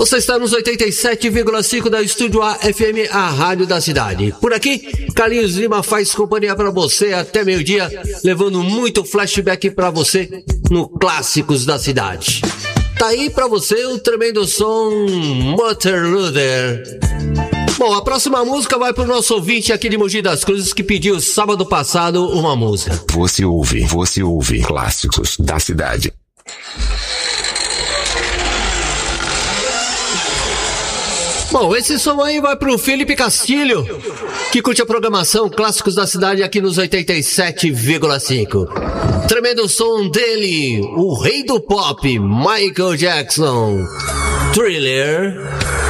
Você está nos 87,5 da Estúdio A FM, a rádio da cidade. Por aqui, Carlinhos Lima faz companhia para você até meio-dia, levando muito flashback para você no Clássicos da Cidade. Tá aí para você o tremendo som Motor Loader. Bom, a próxima música vai pro nosso ouvinte aqui de Mogi das Cruzes que pediu sábado passado uma música. Você ouve Clássicos da Cidade. Bom, esse som aí vai pro Felipe Castilho, que curte a programação Clássicos da Cidade aqui nos 87,5. Tremendo som dele, o rei do pop, Michael Jackson. Thriller.